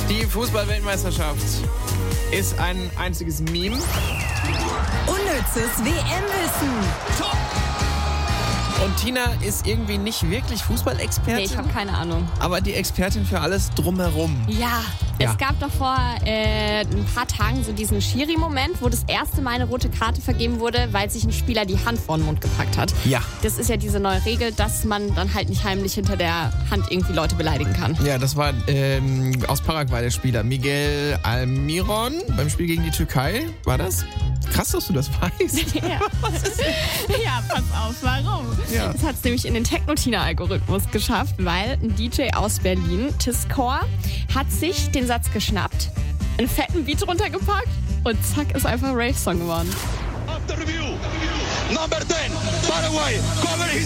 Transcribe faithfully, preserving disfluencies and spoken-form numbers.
Die Fußball-Weltmeisterschaft ist ein einziges Meme. Unnützes W M-Wissen. Und Tina ist irgendwie nicht wirklich Fußballexpertin. Nee, ich habe keine Ahnung. Aber die Expertin für alles drumherum. Ja, Ja. es gab doch vor äh, ein paar Tagen so diesen Schiri-Moment, wo das erste Mal eine rote Karte vergeben wurde, weil sich ein Spieler die Hand vor den Mund gepackt hat. Ja. Das ist ja diese neue Regel, dass man dann halt nicht heimlich hinter der Hand irgendwie Leute beleidigen kann. Ja, das war ähm, aus Paraguay der Spieler. Miguel Almiron beim Spiel gegen die Türkei. War das? Krass, dass du das weißt. Ja, ja, pass auf, warum? Ja. Das hat es nämlich in den Techno-Tina-Algorithmus geschafft, weil ein D J aus Berlin, Tiscore, hat sich den Satz geschnappt, einen fetten Beat runtergepackt und zack, ist einfach ein Rave-Song geworden. After review, number ten, Paraguay, cover his